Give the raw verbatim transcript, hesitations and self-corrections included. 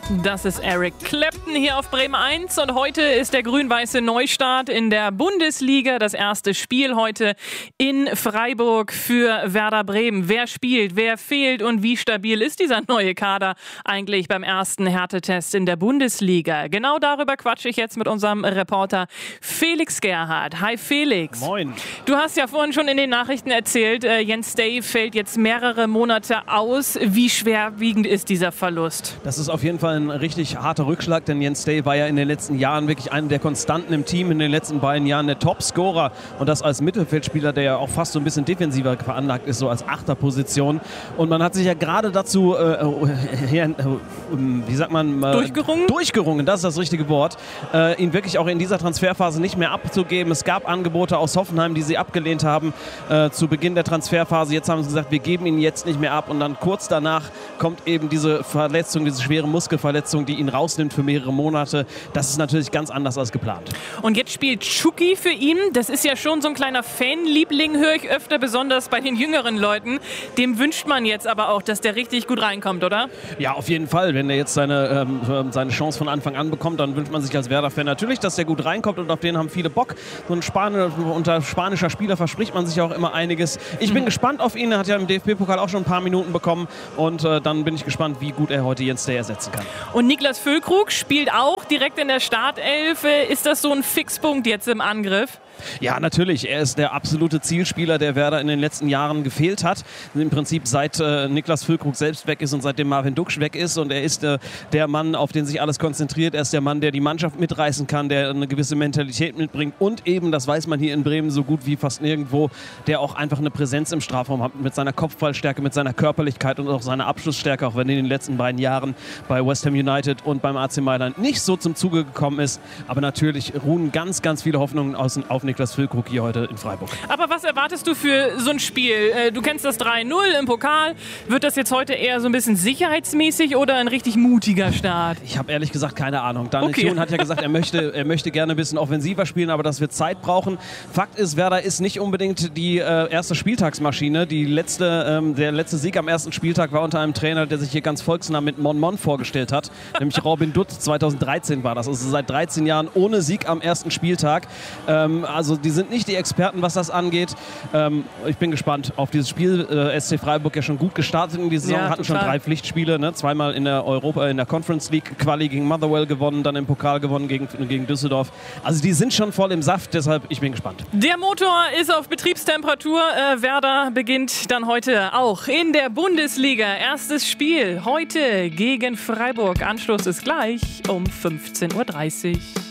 Das ist Eric Clapton hier auf Bremen eins und heute ist der grün-weiße Neustart in der Bundesliga. Das erste Spiel heute in Freiburg für Werder Bremen. Wer spielt, wer fehlt und wie stabil ist dieser neue Kader eigentlich beim ersten Härtetest in der Bundesliga? Genau darüber quatsche ich jetzt mit unserem Reporter Felix Gerhardt. Hi Felix. Moin. Du hast ja vorhin schon in den Nachrichten erzählt, äh, Jens Day fällt jetzt mehrere Monate aus. Wie schwerwiegend ist dieser Verlust? Das ist auf jeden Fall ein richtig harter Rückschlag, denn Jens Day war ja in den letzten Jahren wirklich einer der Konstanten im Team, in den letzten beiden Jahren der Topscorer und das als Mittelfeldspieler, der ja auch fast so ein bisschen defensiver veranlagt ist, so als Achterposition. Und man hat sich ja gerade dazu, äh, äh, wie sagt man? Äh, durchgerungen? Durchgerungen, das ist das richtige Wort, äh, ihn wirklich auch in dieser Transferphase nicht mehr abzugeben. Es gab Angebote aus Hoffenheim, die sie abgelehnt haben äh, zu Beginn der Transferphase. Jetzt haben sie gesagt, wir geben ihn jetzt nicht mehr ab und dann kurz danach kommt eben diese Verletzung, diese schwere Muskelverletzung, die ihn rausnimmt für mehrere Monate. Das ist natürlich ganz anders als geplant. Und jetzt spielt Chucky für ihn. Das ist ja schon so ein kleiner Fanliebling, höre ich öfter, besonders bei den jüngeren Leuten. Dem wünscht man jetzt aber auch, dass der richtig gut reinkommt, oder? Ja, auf jeden Fall. Wenn er jetzt seine, ähm, seine Chance von Anfang an bekommt, dann wünscht man sich als Werder-Fan natürlich, dass der gut reinkommt und auf den haben viele Bock. So ein Spanier, unter spanischer Spieler verspricht man sich auch immer einiges. Ich bin mhm. gespannt auf ihn. Er hat ja im D F B-Pokal auch schon ein paar Minuten bekommen und äh, dann bin ich gespannt, wie gut er heute Jens Day ersetzen kann. Und Niklas Füllkrug spielt auch direkt in der Startelf. Ist das so ein Fixpunkt jetzt im Angriff? Ja, natürlich. Er ist der absolute Zielspieler, der Werder in den letzten Jahren gefehlt hat. Im Prinzip seit äh, Niklas Füllkrug selbst weg ist und seitdem Marvin Duksch weg ist. Und er ist äh, der Mann, auf den sich alles konzentriert. Er ist der Mann, der die Mannschaft mitreißen kann, der eine gewisse Mentalität mitbringt. Und eben, das weiß man hier in Bremen so gut wie fast nirgendwo, der auch einfach eine Präsenz im Strafraum hat. Mit seiner Kopfballstärke, mit seiner Körperlichkeit und auch seiner Abschlussstärke. Auch wenn er in den letzten beiden Jahren bei West Ham United und beim A C Mailand nicht so zum Zuge gekommen ist. Aber natürlich ruhen ganz, ganz viele Hoffnungen aus, auf Niklas Füllkrug hier heute in Freiburg. Aber was erwartest du für so ein Spiel? Du kennst das drei null im Pokal. Wird das jetzt heute eher so ein bisschen sicherheitsmäßig oder ein richtig mutiger Start? Ich habe ehrlich gesagt keine Ahnung. Daniel okay. Thun hat ja gesagt, er möchte, er möchte gerne ein bisschen offensiver spielen, aber dass wir Zeit brauchen. Fakt ist, Werder ist nicht unbedingt die äh, erste Spieltagsmaschine. Die letzte, ähm, der letzte Sieg am ersten Spieltag war unter einem Trainer, der sich hier ganz volksnah mit Mon Mon vorgestellt hat. Nämlich Robin Dutt. zweitausenddreizehn war das. Also seit dreizehn Jahren ohne Sieg am ersten Spieltag. Ähm, also die sind nicht die Experten, was das angeht. Ähm, ich bin gespannt auf dieses Spiel. Äh, S C Freiburg ja schon gut gestartet in die Saison, ja, hatten total. schon drei Pflichtspiele, ne? Zweimal in der Europa, in der Conference League Quali gegen Motherwell gewonnen, dann im Pokal gewonnen gegen, gegen Düsseldorf. Also die sind schon voll im Saft, deshalb ich bin gespannt. Der Motor ist auf Betriebstemperatur. Äh, Werder beginnt dann heute auch in der Bundesliga. Erstes Spiel heute gegen Freiburg. Anschluss ist gleich um fünfzehn Uhr dreißig.